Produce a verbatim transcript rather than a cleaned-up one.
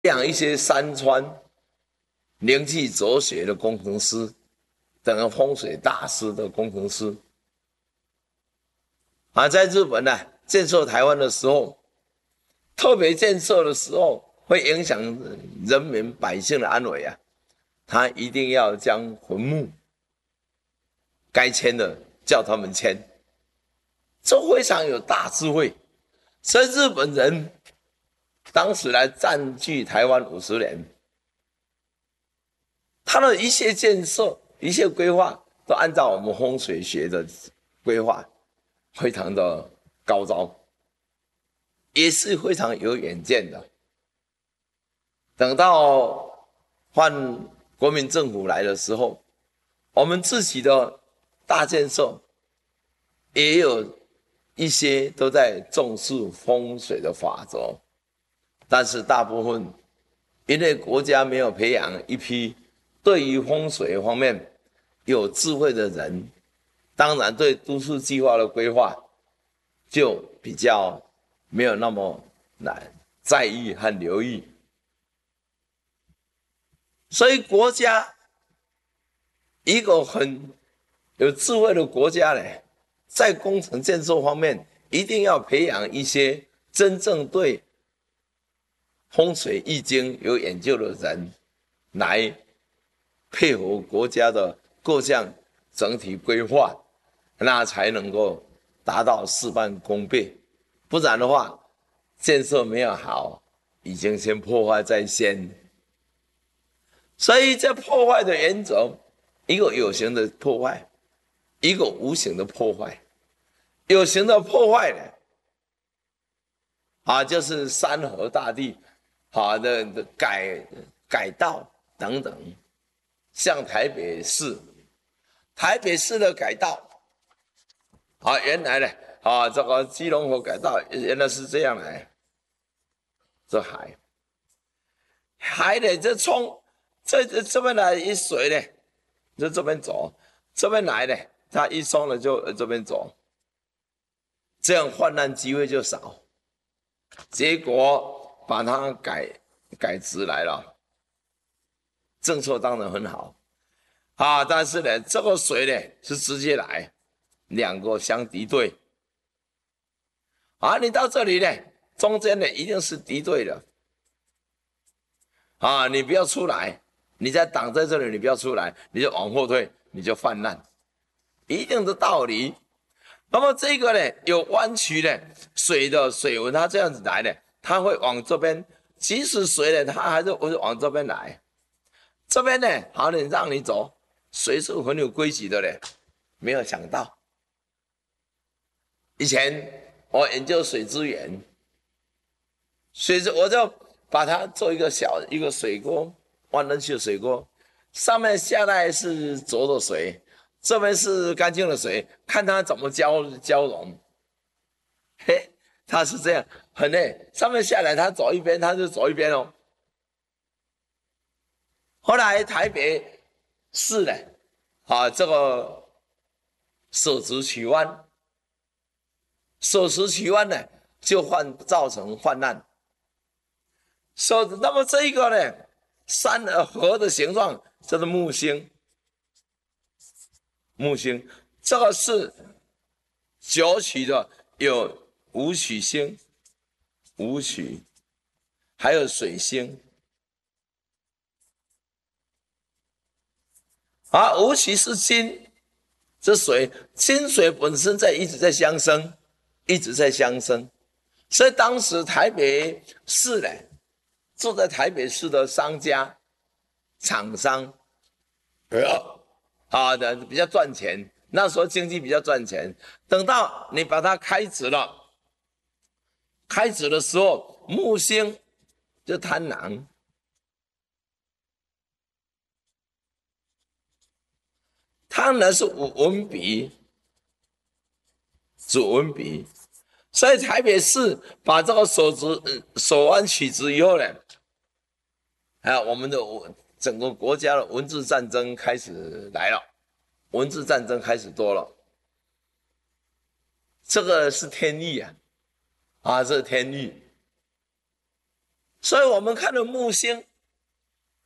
养一些山川灵气哲学的工程师，等个风水大师的工程师啊，在日本呢、啊、建设台湾的时候，特别建设的时候会影响人民百姓的安危啊，他一定要将坟墓该迁的叫他们迁，这非常有大智慧。所以日本人当时来占据台湾五十年，他的一切建设、一切规划都按照我们风水学的规划，非常的高招，也是非常有远见的。等到换国民政府来的时候，我们自己的大建设也有一些都在重视风水的法则，但是大部分因为国家没有培养一批对于风水方面有智慧的人，当然对都市计划的规划就比较没有那么难在意和留意。所以国家一个很有智慧的国家呢，在工程建设方面一定要培养一些真正对风水易经有研究的人，来配合国家的各项整体规划，那才能够达到事半功倍。不然的话，建设没有好，已经先破坏在先。所以这破坏的原则，一个有形的破坏，一个无形的破坏。有形的破坏呢，啊，就是山河大地，啊的的改改道等等。像台北市，台北市的改道，啊，原来呢，啊，这个基隆河改道原来是这样来，这海，海呢，这冲。这这边来一水呢，就这边走；这边来呢，它一松了就这边走，这样患难机会就少。结果把它改改直来了，政策当然很好啊，但是呢，这个水呢是直接来，两个相敌对啊。你到这里呢，中间呢一定是敌对的啊，你不要出来。你在挡在这里，你不要出来，你就往后退，你就泛滥，一定的道理。那么这个呢，有弯曲的水的水纹，它这样子来的，它会往这边，即使水呢，它还是会往这边来。这边呢，好点让你走，水是很有规矩的嘞，没有想到。以前我研究水资源，水我就把它做一个小一个水沟。弯弯曲的水沟，上面下来是浊的水，这边是干净的水，看它怎么交交融。嘿，它是这样，很累。上面下来，它走一边，它就走一边哦。后来台北市呢，啊，这个舍直取弯，舍直取弯呢，就换造成患难。所以，那么这一个呢？山和河的形状叫做木星，木星这个是九曲的，有武曲星、武曲，还有水星。啊，武曲是金，这水金水本身在一直在相生，一直在相生，所以当时台北市呢。住在台北市的商家、厂商，啊的比较赚钱，那时候经济比较赚钱。等到你把它开直了，开直的时候，木星就贪狼，贪狼是文笔，主文笔。所以台北市把这个手直、呃、手弯取直以后呢，还有我们的整个国家的文字战争开始来了，文字战争开始多了，这个是天意啊，啊，这是天意。 所以我们看了木星，